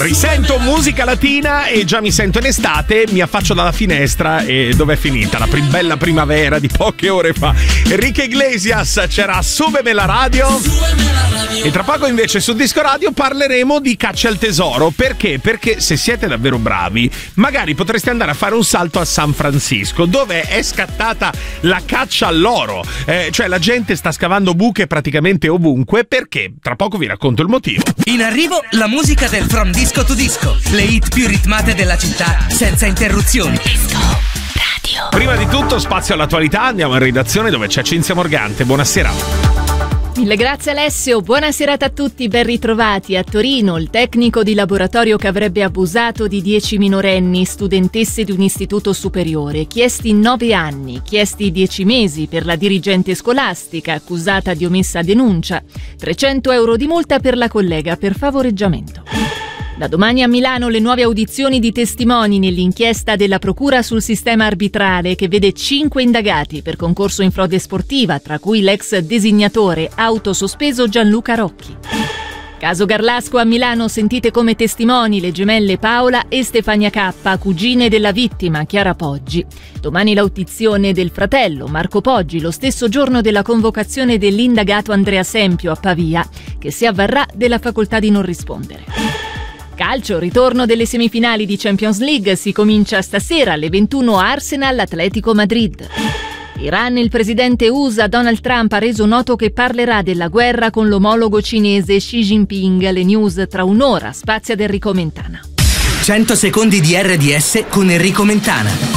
Risento musica latina e già mi sento in estate, mi affaccio dalla finestra e dov'è finita la bella primavera di poche ore fa? Enrique Iglesias c'era Súbeme la radio. E tra poco invece su Disco Radio parleremo di caccia al tesoro. Perché? Perché se siete davvero bravi, magari potreste andare a fare un salto a San Francisco, dove è scattata la caccia all'oro. Cioè la gente sta scavando buche praticamente ovunque. Perché? Tra poco vi racconto il motivo. In arrivo la musica del From Disco to Disco, le hit più ritmate della città senza interruzioni. Disco Radio. Prima di tutto spazio all'attualità, andiamo in redazione dove c'è Cinzia Morgante. Buonasera. Mille grazie Alessio, buona serata a tutti, ben ritrovati. A Torino il tecnico di laboratorio che avrebbe abusato di 10 minorenni, studentesse di un istituto superiore, chiesti 9 anni, chiesti 10 mesi per la dirigente scolastica accusata di omessa denuncia, 300 euro di multa per la collega per favoreggiamento. Da domani a Milano le nuove audizioni di testimoni nell'inchiesta della Procura sul sistema arbitrale che vede 5 indagati per concorso in frode sportiva, tra cui l'ex designatore autosospeso Gianluca Rocchi. Caso Garlasco a Milano, sentite come testimoni le gemelle Paola e Stefania K, cugine della vittima Chiara Poggi. Domani l'audizione del fratello Marco Poggi, lo stesso giorno della convocazione dell'indagato Andrea Sempio a Pavia, che si avvarrà della facoltà di non rispondere. Calcio, ritorno delle semifinali di Champions League, si comincia stasera alle 21 Arsenal-Atletico Madrid. Iran, il presidente USA Donald Trump ha reso noto che parlerà della guerra con l'omologo cinese Xi Jinping. Le news tra un'ora, spazia ad Enrico Mentana. 100 secondi di RDS con Enrico Mentana.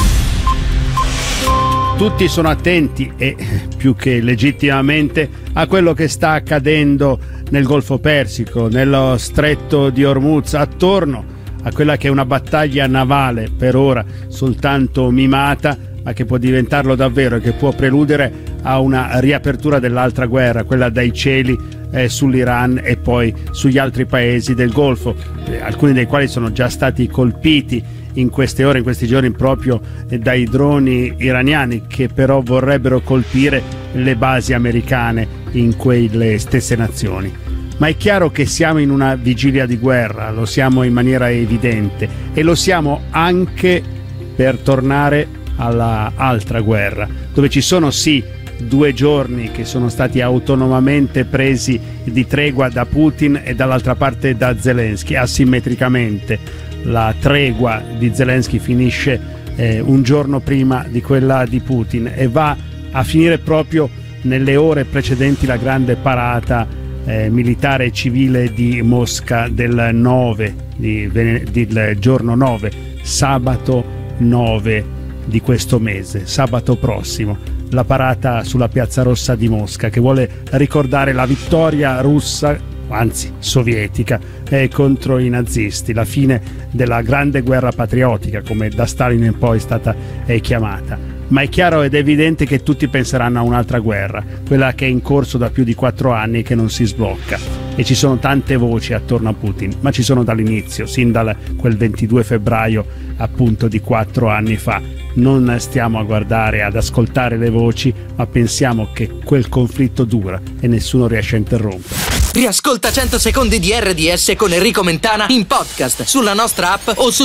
Tutti sono attenti e più che legittimamente a quello che sta accadendo nel Golfo Persico, nello stretto di Hormuz, attorno a quella che è una battaglia navale per ora soltanto mimata, ma che può diventarlo davvero e che può preludere a una riapertura dell'altra guerra, quella dai cieli sull'Iran e poi sugli altri paesi del Golfo, alcuni dei quali sono già stati colpiti in queste ore, in questi giorni, proprio dai droni iraniani, che però vorrebbero colpire le basi americane in quelle stesse nazioni. Ma è chiaro che siamo in una vigilia di guerra, lo siamo in maniera evidente, e lo siamo anche per tornare alla altra guerra, dove ci sono sì 2 giorni che sono stati autonomamente presi di tregua da Putin e dall'altra parte da Zelensky, asimmetricamente. La tregua di Zelensky finisce un giorno prima di quella di Putin e va a finire proprio nelle ore precedenti la grande parata militare e civile di Mosca del giorno 9, sabato 9 di questo mese, sabato prossimo, la parata sulla Piazza Rossa di Mosca, che vuole ricordare la vittoria russa, anzi sovietica, contro i nazisti, la fine della grande guerra patriottica, come da Stalin in poi è stata chiamata. Ma è chiaro ed evidente che tutti penseranno a un'altra guerra, quella che è in corso da più di 4 anni e che non si sblocca. E ci sono tante voci attorno a Putin, ma ci sono dall'inizio, sin da quel 22 febbraio appunto di 4 anni fa. Non stiamo a guardare, ad ascoltare le voci, ma pensiamo che quel conflitto dura e nessuno riesce a interrompere. Riascolta 100 secondi di RDS con Enrico Mentana in podcast sulla nostra app o su